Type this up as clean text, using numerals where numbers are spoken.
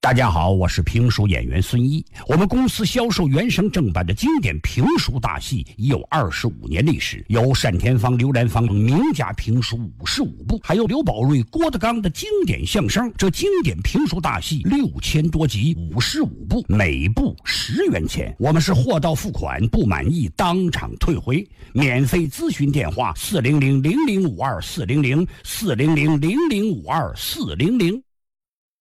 大家好，我是评书演员孙一。我们公司销售原声正版的经典评书大戏已有25年历史，有单田芳、刘兰芳等名家评书55部，还有刘宝瑞、郭德纲的经典相声。这经典评书大戏6000多集，55部，每部10元钱。我们是货到付款，不满意当场退回。免费咨询电话：400-0052-400，400-0052-400。